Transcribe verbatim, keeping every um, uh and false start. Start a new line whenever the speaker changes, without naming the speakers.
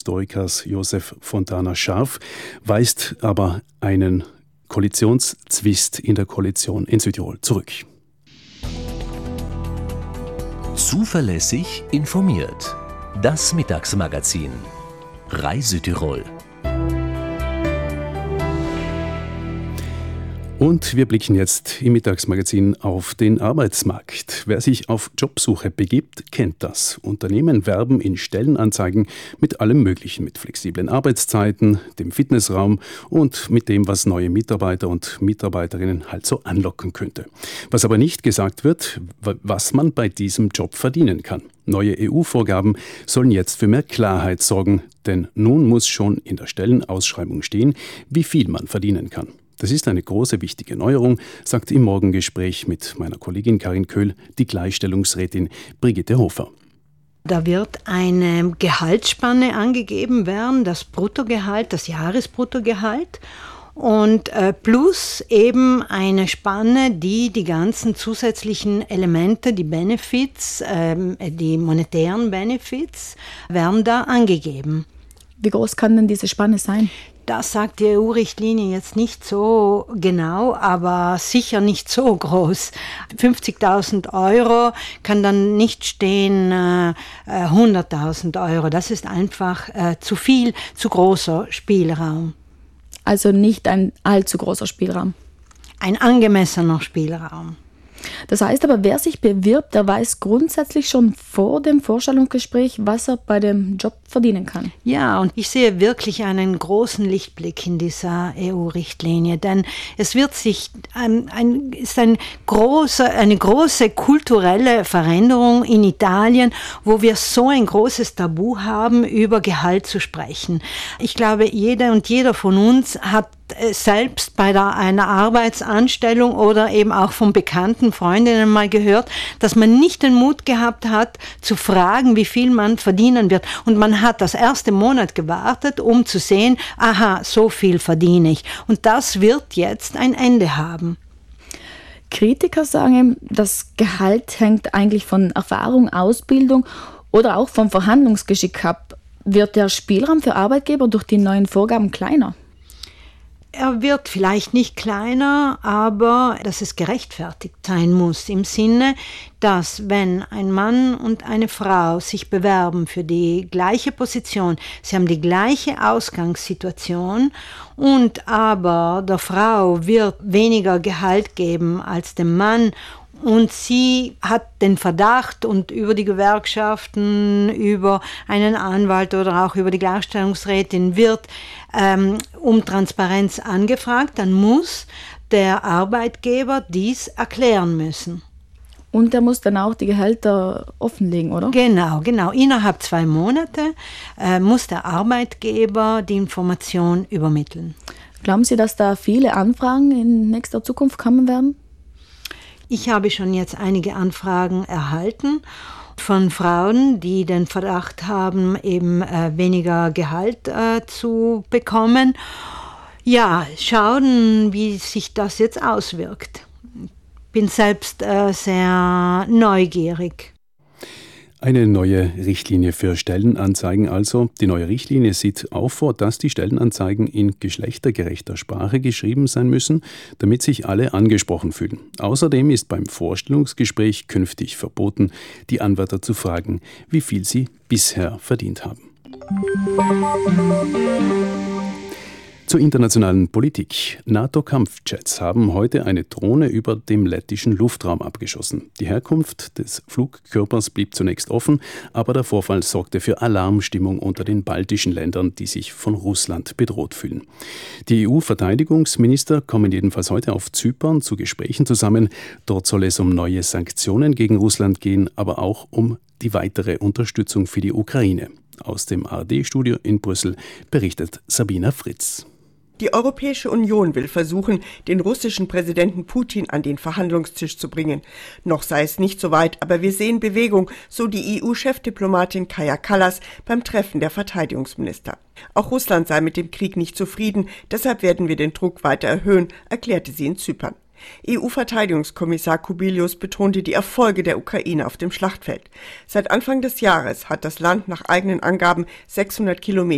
Historikers Josef Fontana-Scharf, weist aber einen Koalitionszwist in der Koalition in Südtirol zurück.
Zuverlässig informiert. Das Mittagsmagazin. Reisüdtirol.
Und wir blicken jetzt im Mittagsmagazin auf den Arbeitsmarkt. Wer sich auf Jobsuche begibt, kennt das. Unternehmen werben in Stellenanzeigen mit allem Möglichen, mit flexiblen Arbeitszeiten, dem Fitnessraum und mit dem, was neue Mitarbeiter und Mitarbeiterinnen halt so anlocken könnte. Was aber nicht gesagt wird, was man bei diesem Job verdienen kann. Neue E U-Vorgaben sollen jetzt für mehr Klarheit sorgen, denn nun muss schon in der Stellenausschreibung stehen, wie viel man verdienen kann. Das ist eine große, wichtige Neuerung, sagt im Morgengespräch mit meiner Kollegin Karin Köhl die Gleichstellungsrätin Brigitte Hofer.
Da wird eine Gehaltsspanne angegeben werden, das Bruttogehalt, das Jahresbruttogehalt und äh, plus eben eine Spanne, die die ganzen zusätzlichen Elemente, die Benefits, äh, die monetären Benefits, werden da angegeben.
Wie groß kann denn diese Spanne sein?
Das sagt die E U-Richtlinie jetzt nicht so genau, aber sicher nicht so groß. fünfzigtausend Euro kann dann nicht stehen äh, hunderttausend Euro. Das ist einfach äh, zu viel, zu großer Spielraum.
Also nicht ein allzu großer Spielraum?
Ein angemessener Spielraum.
Das heißt aber, wer sich bewirbt, der weiß grundsätzlich schon vor dem Vorstellungsgespräch, was er bei dem Job verdienen kann.
Ja, und ich sehe wirklich einen großen Lichtblick in dieser E U-Richtlinie, denn es wird sich ein, ein, ist ein große, eine große kulturelle Veränderung in Italien, wo wir so ein großes Tabu haben, über Gehalt zu sprechen. Ich glaube, jeder und jeder von uns hat selbst bei der, einer Arbeitsanstellung oder eben auch von bekannten Freundinnen mal gehört, dass man nicht den Mut gehabt hat, zu fragen, wie viel man verdienen wird. Und man hat das erste Monat gewartet, um zu sehen, aha, so viel verdiene ich. Und das wird jetzt ein Ende haben.
Kritiker sagen, das Gehalt hängt eigentlich von Erfahrung, Ausbildung oder auch vom Verhandlungsgeschick ab. Wird der Spielraum für Arbeitgeber durch die neuen Vorgaben kleiner?
Er wird vielleicht nicht kleiner, aber dass es gerechtfertigt sein muss im Sinne, dass wenn ein Mann und eine Frau sich bewerben für die gleiche Position, sie haben die gleiche Ausgangssituation und aber der Frau wird weniger Gehalt geben als dem Mann und sie hat den Verdacht und über die Gewerkschaften, über einen Anwalt oder auch über die Gleichstellungsrätin wird ähm, um Transparenz angefragt, dann muss der Arbeitgeber dies erklären müssen.
Und er muss dann auch die Gehälter offenlegen, oder?
Genau, genau. Innerhalb zwei Monate äh, muss der Arbeitgeber die Information übermitteln.
Glauben Sie, dass da viele Anfragen in nächster Zukunft kommen werden?
Ich habe schon jetzt einige Anfragen erhalten von Frauen, die den Verdacht haben, eben äh, weniger Gehalt äh, zu bekommen. Ja, schauen, wie sich das jetzt auswirkt. Bin selbst äh, sehr neugierig.
Eine neue Richtlinie für Stellenanzeigen also. Die neue Richtlinie sieht auch vor, dass die Stellenanzeigen in geschlechtergerechter Sprache geschrieben sein müssen, damit sich alle angesprochen fühlen. Außerdem ist beim Vorstellungsgespräch künftig verboten, die Anwärter zu fragen, wie viel sie bisher verdient haben. Zur internationalen Politik. NATO-Kampfjets haben heute eine Drohne über dem lettischen Luftraum abgeschossen. Die Herkunft des Flugkörpers blieb zunächst offen, aber der Vorfall sorgte für Alarmstimmung unter den baltischen Ländern, die sich von Russland bedroht fühlen. Die E U-Verteidigungsminister kommen jedenfalls heute auf Zypern zu Gesprächen zusammen. Dort soll es um neue Sanktionen gegen Russland gehen, aber auch um die weitere Unterstützung für die Ukraine. Aus dem A R D-Studio in Brüssel berichtet Sabina Fritz.
Die Europäische Union will versuchen, den russischen Präsidenten Putin an den Verhandlungstisch zu bringen. Noch sei es nicht so weit, aber wir sehen Bewegung, so die E U-Chefdiplomatin Kaja Kallas beim Treffen der Verteidigungsminister. Auch Russland sei mit dem Krieg nicht zufrieden, deshalb werden wir den Druck weiter erhöhen, erklärte sie in Zypern. E U-Verteidigungskommissar Kubilius betonte die Erfolge der Ukraine auf dem Schlachtfeld. Seit Anfang des Jahres hat das Land nach eigenen Angaben sechshundert Kilometer